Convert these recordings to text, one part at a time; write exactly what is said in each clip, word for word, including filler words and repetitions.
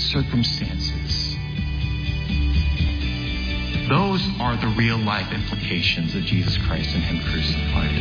circumstances. Those are the real life implications of Jesus Christ and Him crucified.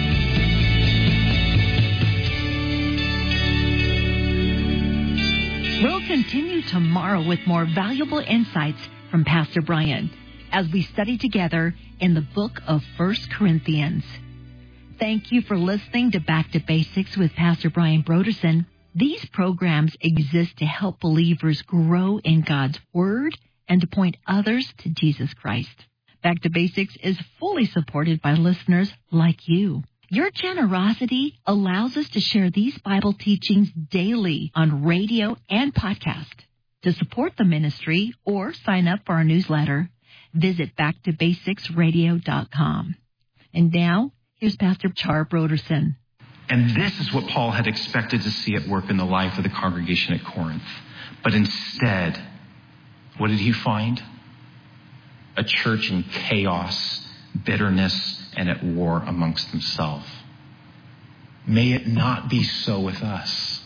We'll continue tomorrow with more valuable insights from Pastor Brian as we study together in the book of First Corinthians. Thank you for listening to Back to Basics with Pastor Brian Broderson. These programs exist to help believers grow in God's Word and to point others to Jesus Christ. Back to Basics is fully supported by listeners like you. Your generosity allows us to share these Bible teachings daily on radio and podcast. To support the ministry or sign up for our newsletter, visit back to basics radio dot com. And now, here's Pastor Char Broderson. And this is what Paul had expected to see at work in the life of the congregation at Corinth. But instead, what did he find? A church in chaos, bitterness, and at war amongst themselves. May it not be so with us.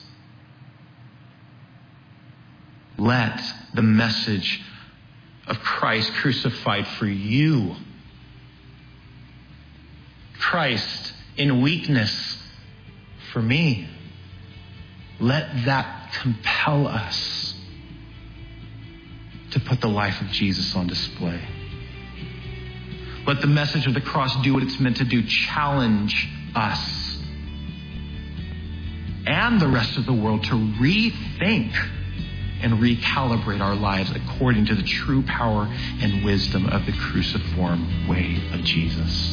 Let the message of Christ crucified for you, Christ in weakness for me, let that compel us to put the life of Jesus on display. Let the message of the cross do what it's meant to do, challenge us and the rest of the world to rethink and recalibrate our lives according to the true power and wisdom of the cruciform way of Jesus.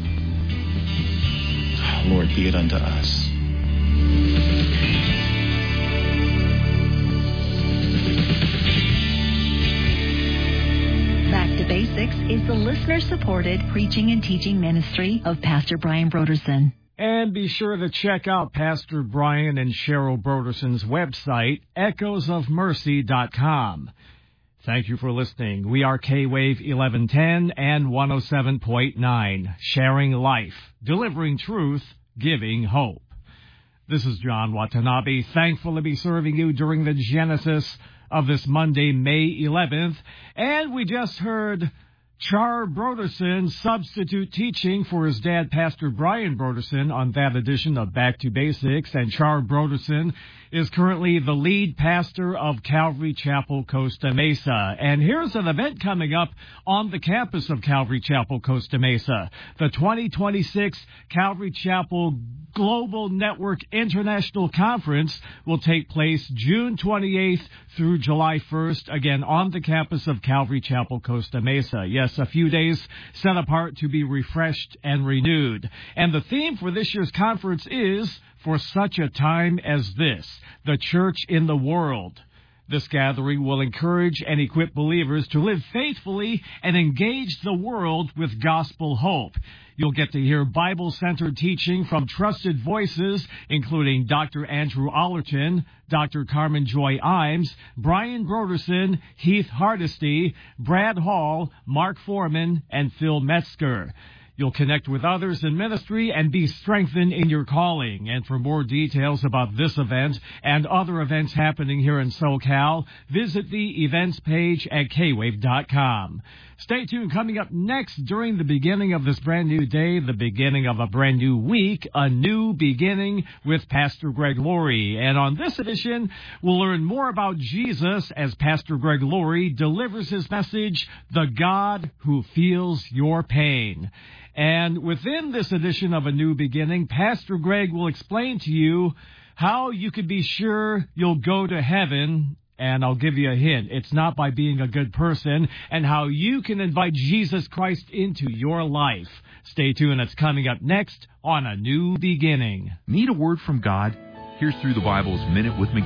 Lord, be it unto us. Back to Basics is the listener-supported preaching and teaching ministry of Pastor Brian Broderson. And be sure to check out Pastor Brian and Cheryl Broderson's website, echoes of mercy dot com. Thank you for listening. We are K-Wave eleven ten and one oh seven point nine, sharing life, delivering truth, giving hope. This is John Watanabe, thankful to be serving you during the Genesis of this Monday, May eleventh. And we just heard Char Broderson substitute teaching for his dad, Pastor Brian Broderson, on that edition of Back to Basics. And Char Broderson is currently the lead pastor of Calvary Chapel, Costa Mesa. And here's an event coming up on the campus of Calvary Chapel, Costa Mesa. The twenty twenty-six Calvary Chapel Global Network International Conference will take place June twenty-eighth through July first, again on the campus of Calvary Chapel, Costa Mesa. Yes, a few days set apart to be refreshed and renewed. And the theme for this year's conference is For Such a Time as This, the Church in the World. This gathering will encourage and equip believers to live faithfully and engage the world with gospel hope. You'll get to hear Bible-centered teaching from trusted voices, including Doctor Andrew Allerton, Doctor Carmen Joy Imes, Brian Broderson, Heath Hardesty, Brad Hall, Mark Foreman, and Phil Metzger. You'll connect with others in ministry and be strengthened in your calling. And for more details about this event and other events happening here in SoCal, visit the events page at k wave dot com. Stay tuned. Coming up next, during the beginning of this brand new day, the beginning of a brand new week, a new beginning with Pastor Greg Laurie. And on this edition, we'll learn more about Jesus as Pastor Greg Laurie delivers his message, The God Who Feels Your Pain. And within this edition of A New Beginning, Pastor Greg will explain to you how you can be sure you'll go to heaven. And I'll give you a hint. It's not by being a good person, and how you can invite Jesus Christ into your life. Stay tuned. It's coming up next on A New Beginning. Need a word from God? Here's Through the Bible's Minute with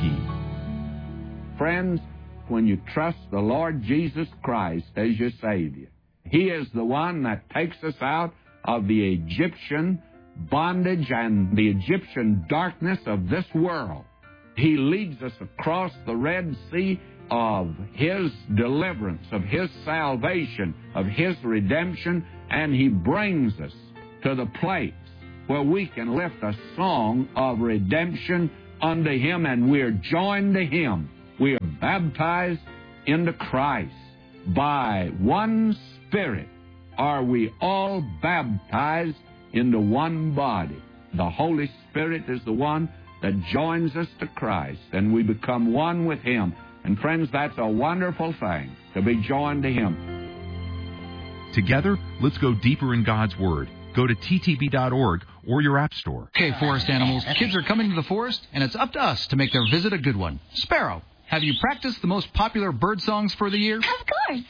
McGee. Friends, when you trust the Lord Jesus Christ as your Savior, He is the one that takes us out of the Egyptian bondage and the Egyptian darkness of this world. He leads us across the Red Sea of His deliverance, of His salvation, of His redemption, and He brings us to the place where we can lift a song of redemption unto Him, and we're joined to Him. We are baptized into Christ. By one Spirit are we all baptized into one body. The Holy Spirit is the one that joins us to Christ, and we become one with Him. And friends, that's a wonderful thing, to be joined to Him. Together, let's go deeper in God's Word. Go to T T B dot org or your app store. Okay, forest animals, kids are coming to the forest, and it's up to us to make their visit a good one. Sparrow, have you practiced the most popular bird songs for the year? Of course.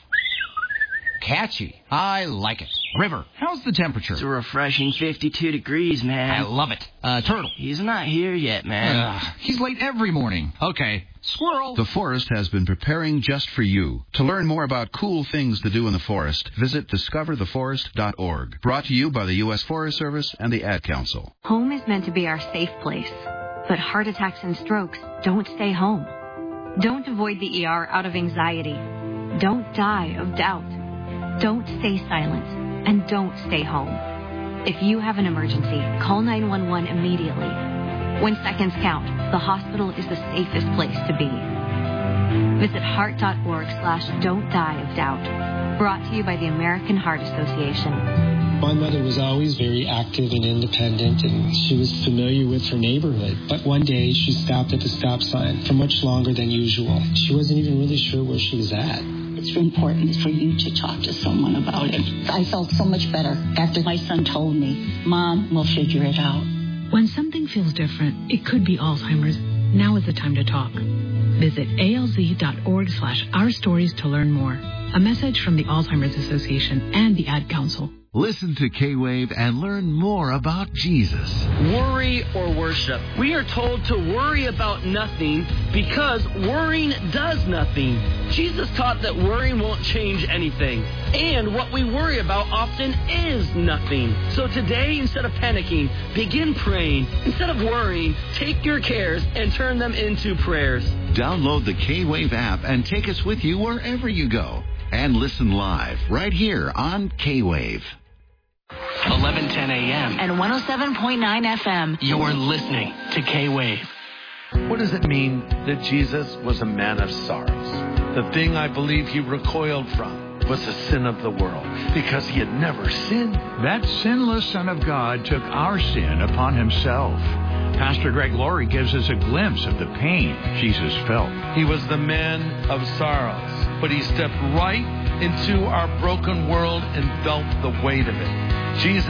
Catchy. I like it. River, how's the temperature? It's a refreshing fifty-two degrees, man. I love it. Uh, Turtle. He's not here yet, man. Uh, he's late every morning. Okay. Squirrel. The forest has been preparing just for you. To learn more about cool things to do in the forest, visit discover the forest dot org. Brought to you by the U S Forest Service and the Ad Council. Home is meant to be our safe place, but heart attacks and strokes don't stay home. Don't avoid the E R out of anxiety. Don't die of doubt. Don't stay silent, and don't stay home. If you have an emergency, call nine one one immediately. When seconds count, the hospital is the safest place to be. Visit heart.org slash don't die of doubt. Brought to you by the American Heart Association. My mother was always very active and independent, and she was familiar with her neighborhood. But one day, she stopped at the stop sign for much longer than usual. She wasn't even really sure where she was at. It's important for you to talk to someone about it. I felt so much better after my son told me, Mom, we'll figure it out. When something feels different, it could be Alzheimer's. Now is the time to talk. Visit alz.org slash our stories to learn more. A message from the Alzheimer's Association and the Ad Council. Listen to K-Wave and learn more about Jesus. Worry or worship. We are told to worry about nothing because worrying does nothing. Jesus taught that worrying won't change anything. And what we worry about often is nothing. So today, instead of panicking, begin praying. Instead of worrying, take your cares and turn them into prayers. Download the K-Wave app and take us with you wherever you go. And listen live right here on K-Wave. eleven ten a.m. and one oh seven point nine F M. You're listening to K-Wave. What does it mean that Jesus was a man of sorrows? The thing I believe he recoiled from was the sin of the world, because he had never sinned. That sinless Son of God took our sin upon himself. Pastor Greg Laurie gives us a glimpse of the pain Jesus felt. He was the man of sorrows, but he stepped right into our broken world and felt the weight of it. Jesus